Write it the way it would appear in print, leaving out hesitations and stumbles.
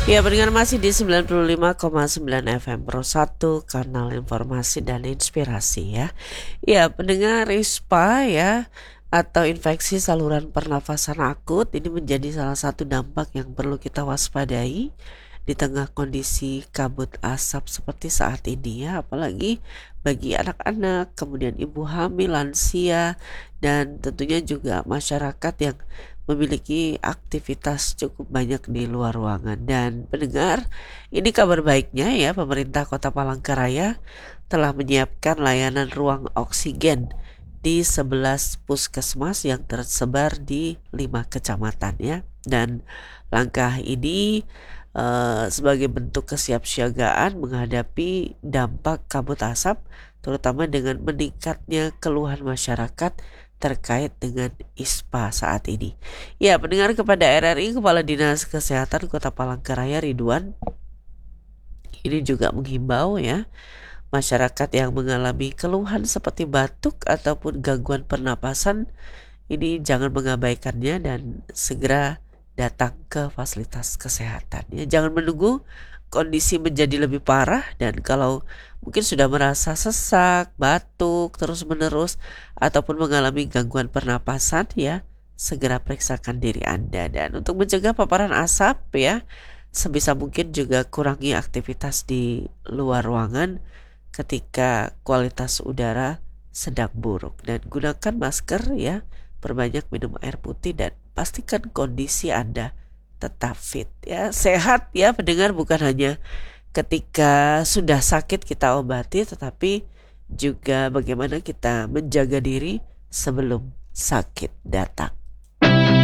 Ya, pendengar masih di 95,9 FM Pro 1, kanal informasi dan inspirasi ya. Ya, pendengar ISPA ya, atau infeksi saluran pernafasan akut ini menjadi salah satu dampak yang perlu kita waspadai di tengah kondisi kabut asap seperti saat ini ya, apalagi bagi anak-anak, kemudian ibu hamil, lansia, dan tentunya juga masyarakat yang memiliki aktivitas cukup banyak di luar ruangan. Dan pendengar, ini kabar baiknya ya, pemerintah Kota Palangkaraya telah menyiapkan layanan ruang oksigen di 11 puskesmas yang tersebar di 5 kecamatan ya. Dan langkah ini sebagai bentuk kesiapsiagaan menghadapi dampak kabut asap, terutama dengan meningkatnya keluhan masyarakat terkait dengan ISPA saat ini. Ya, pendengar, kepada RRI, Kepala Dinas Kesehatan Kota Palangkaraya Ridwan ini juga menghimbau ya, masyarakat yang mengalami keluhan seperti batuk ataupun gangguan pernapasan ini jangan mengabaikannya dan segera datang ke fasilitas kesehatan. Ya, jangan menunggu kondisi menjadi lebih parah, dan kalau mungkin sudah merasa sesak, batuk terus-menerus ataupun mengalami gangguan pernapasan ya, segera periksakan diri Anda. Dan untuk mencegah paparan asap ya, sebisa mungkin juga kurangi aktivitas di luar ruangan ketika kualitas udara sedang buruk, dan gunakan masker ya, perbanyak minum air putih, dan pastikan kondisi Anda tetap fit ya, sehat ya pendengar. Bukan hanya ketika sudah sakit kita obati, tetapi juga bagaimana kita menjaga diri sebelum sakit datang.